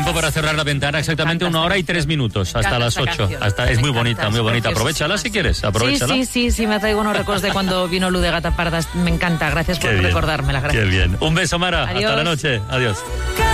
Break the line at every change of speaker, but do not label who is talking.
tiempo para cerrar la ventana, exactamente 1 hora y 3 minutos, hasta las 8. Es muy bonita, muy bonita. Aprovechala si quieres, aprovechala.
Sí, me traigo unos recuerdos de cuando vino Luz de Gata Parda. Me encanta, gracias por recordármela. Gracias.
Qué bien. Un beso, Mara.
Adiós.
Hasta la noche. Adiós.